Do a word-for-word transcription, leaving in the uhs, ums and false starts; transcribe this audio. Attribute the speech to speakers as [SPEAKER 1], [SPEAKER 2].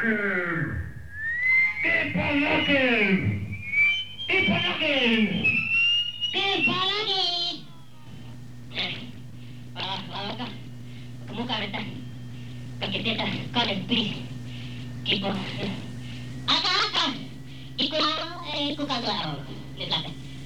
[SPEAKER 1] Locker! Tipo Locker! Tipo Locker!
[SPEAKER 2] Tipo Locker! Ah, ah, ka. Kamuka rita. Kakitita, college, please. Tipo. Aka, aka! Iko, eh, iko kagawa. Litlate.